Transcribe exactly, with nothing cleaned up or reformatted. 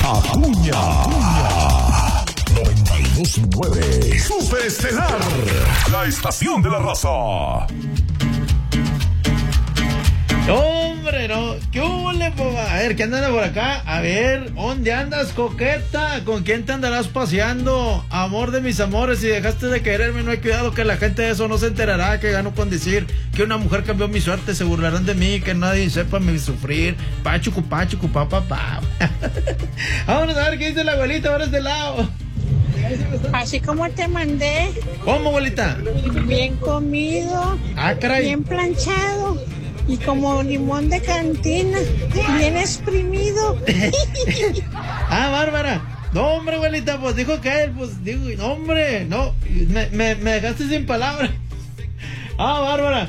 Acuña. noventa y dos punto nueve. Superestelar. La estación de la raza. Hombre, no, ¿qué hubo, papá? A ver, ¿qué andan por acá? A ver, ¿dónde andas, coqueta? ¿Con quién te andarás paseando? Amor de mis amores, si dejaste de quererme, no hay cuidado que la gente de eso no se enterará, que gano con decir que una mujer cambió mi suerte, se burlarán de mí, que nadie sepa mi sufrir. Pachucu, pachucu, pa, pa, pa. Vámonos a ver qué dice la abuelita ahora de este lado. Así como te mandé. ¿Cómo, abuelita? Bien comido. Ah, caray. Bien planchado. Y como limón de cantina, bien exprimido. Ah, Bárbara. No, hombre, abuelita, pues dijo que él, pues digo, no, hombre, no, me, me, me dejaste sin palabras. Ah, Bárbara.